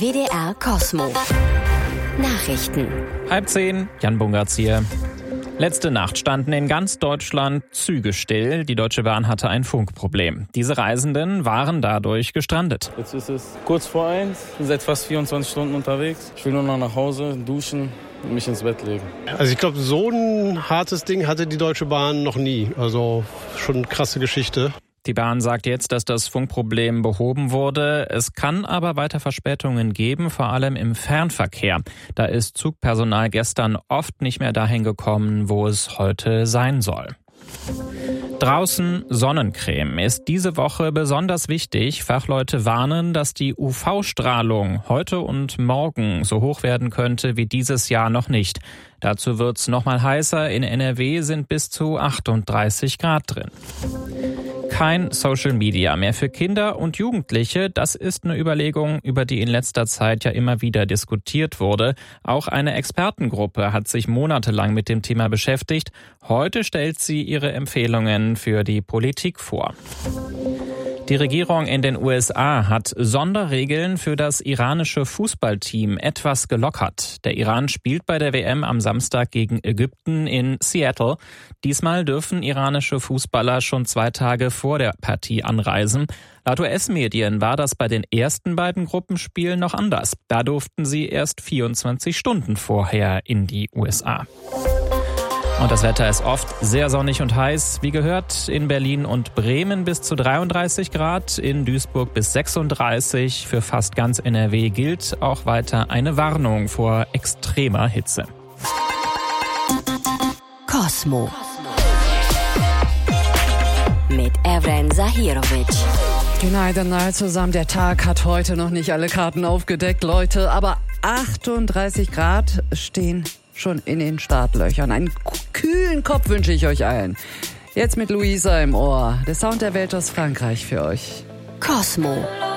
WDR Cosmo. Nachrichten. 9:30, Jan Bungartz hier. Letzte Nacht standen in ganz Deutschland Züge still. Die Deutsche Bahn hatte ein Funkproblem. Diese Reisenden waren dadurch gestrandet. Jetzt ist es kurz vor 1, bin seit fast 24 Stunden unterwegs. Ich will nur noch nach Hause, duschen und mich ins Bett legen. Also ich glaube, so ein hartes Ding hatte die Deutsche Bahn noch nie. Also schon eine krasse Geschichte. Die Bahn sagt jetzt, dass das Funkproblem behoben wurde. Es kann aber weiter Verspätungen geben, vor allem im Fernverkehr. Da ist Zugpersonal gestern oft nicht mehr dahin gekommen, wo es heute sein soll. Draußen Sonnencreme ist diese Woche besonders wichtig. Fachleute warnen, dass die UV-Strahlung heute und morgen so hoch werden könnte wie dieses Jahr noch nicht. Dazu wird's noch mal heißer. In NRW sind bis zu 38 Grad drin. Kein Social Media mehr für Kinder und Jugendliche. Das ist eine Überlegung, über die in letzter Zeit ja immer wieder diskutiert wurde. Auch eine Expertengruppe hat sich monatelang mit dem Thema beschäftigt. Heute stellt sie ihre Empfehlungen für die Politik vor. Die Regierung in den USA hat Sonderregeln für das iranische Fußballteam etwas gelockert. Der Iran spielt bei der WM am Samstag gegen Ägypten in Seattle. Diesmal dürfen iranische Fußballer schon 2 Tage vor der Partie anreisen. Laut US-Medien war das bei den ersten beiden Gruppenspielen noch anders. Da durften sie erst 24 Stunden vorher in die USA. Und das Wetter ist oft sehr sonnig und heiß. Wie gehört, in Berlin und Bremen bis zu 33 Grad, in Duisburg bis 36. Für fast ganz NRW gilt auch weiter eine Warnung vor extremer Hitze. Cosmo. Mit Evren Zahirovic. Goedenavond alle zusammen. Der Tag hat heute noch nicht alle Karten aufgedeckt, Leute. Aber 38 Grad stehen schon in den Startlöchern. Einen kühlen Kopf wünsche ich euch allen. Jetzt mit Luisa im Ohr. Der Sound der Welt aus Frankreich für euch. Cosmo.